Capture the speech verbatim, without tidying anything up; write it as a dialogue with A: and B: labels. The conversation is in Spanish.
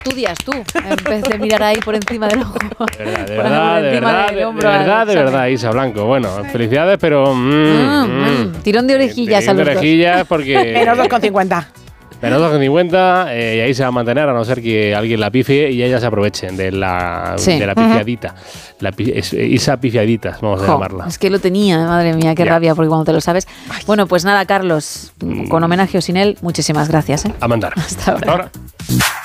A: estudias tú, en vez de mirar ahí por encima del ojo.
B: De verdad, de verdad, de verdad, de, de verdad, de verdad, Isa Blanco. Bueno, felicidades, pero... Mm,
A: mm, mm. Tirón de orejillas a los
B: de orejillas porque...
C: Menos dos con cincuenta.
B: Menos dos con cincuenta, eh, y ahí se va a mantener, a no ser que alguien la pifie y ellas se aprovechen de la,
A: sí.
B: de la pifiadita. La, es, Isa pifiaditas, vamos a jo, llamarla.
A: Es que lo tenía, madre mía, qué ya. rabia, porque cuando te lo sabes... Ay. Bueno, pues nada, Carlos, con homenaje o sin él, muchísimas gracias. ¿eh?
B: A mandar.
A: Hasta ahora.
B: Hasta ahora.